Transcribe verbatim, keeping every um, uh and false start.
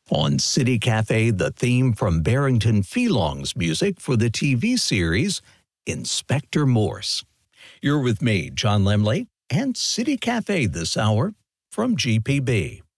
On City Cafe, the theme from Barrington Felong's music for the T V series Inspector Morse. You're with me, John Lemley, and City Cafe this hour from G P B.